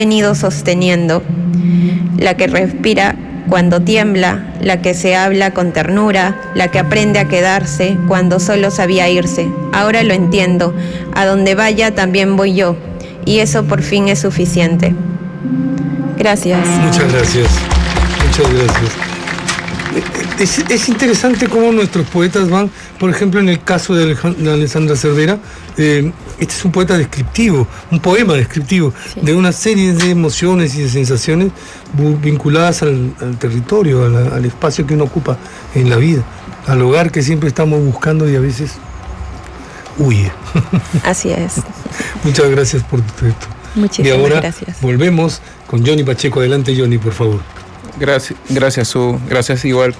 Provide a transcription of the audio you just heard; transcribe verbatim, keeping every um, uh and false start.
venido sosteniendo, la que respira cuando tiembla, la que se habla con ternura, la que aprende a quedarse cuando solo sabía irse. Ahora lo entiendo, a donde vaya también voy yo, y eso por fin es suficiente. Gracias. Muchas gracias, muchas gracias. Es, es interesante cómo nuestros poetas van, por ejemplo, en el caso de, Alejand- de Alessandra Cervera, eh, este es un poeta descriptivo, un poema descriptivo, sí, de una serie de emociones y de sensaciones vinculadas al, al territorio, a la, al espacio que uno ocupa en la vida, al hogar que siempre estamos buscando y a veces huye. Así es. Muchas gracias por tu texto. Muchísimas y ahora gracias. Volvemos con Johnny Pacheco. Adelante, Johnny, por favor. Gracias, gracias, Su. Gracias igual.